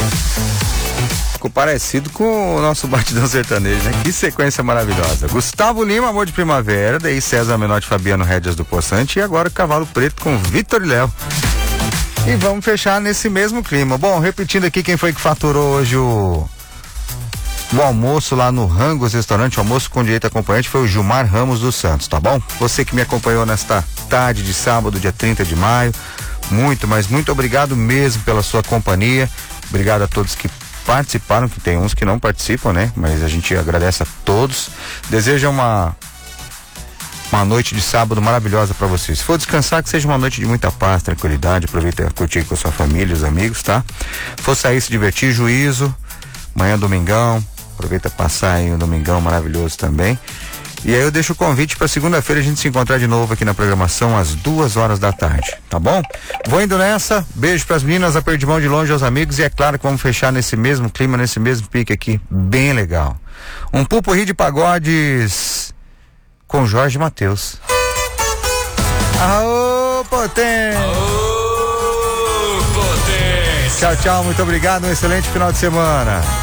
Ficou parecido com o nosso batidão sertanejo, né? Que sequência maravilhosa. Gustavo Lima, Amor de Primavera, daí César Menotti, Fabiano, Rédeas do Poçante, e agora Cavalo Preto com Vitor e Léo. E vamos fechar nesse mesmo clima. Bom, repetindo aqui quem foi que faturou hoje o almoço lá no Rangos Restaurante, o almoço com direito acompanhante, foi o Gilmar Ramos dos Santos, tá bom? Você que me acompanhou nesta tarde de sábado, dia 30 de maio, mas muito obrigado mesmo pela sua companhia. Obrigado a todos que participaram, que tem uns que não participam, né? Mas a gente agradece a todos. Deseja uma noite de sábado maravilhosa para vocês. Se for descansar, que seja uma noite de muita paz, tranquilidade. Aproveita e curtir com a sua família, os amigos, tá? For sair, se divertir, juízo. Amanhã, domingão. Aproveita passar aí um domingão maravilhoso também. E aí eu deixo o convite para segunda-feira a gente se encontrar de novo aqui na programação às 2h da tarde, tá bom? Vou indo nessa, beijo pras meninas, aperto de mão de longe aos amigos, e é claro que vamos fechar nesse mesmo clima, nesse mesmo pique aqui, bem legal. Um pupurri de pagodes com Jorge Mateus. Aô, potência! Aô, potência! Tchau, tchau, muito obrigado, um excelente final de semana.